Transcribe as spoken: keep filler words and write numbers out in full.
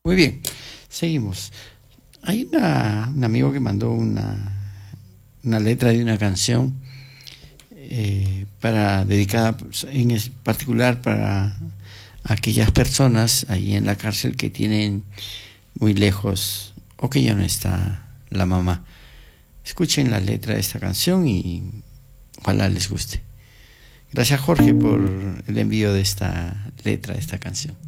Muy bien, seguimos. Hay una, un amigo que mandó una, una letra de una canción eh, para dedicada en es- particular para aquellas personas ahí en la cárcel que tienen muy lejos o que ya no está la mamá. Escuchen la letra de esta canción y ojalá les guste. Gracias, Jorge, por el envío de esta letra, de esta canción.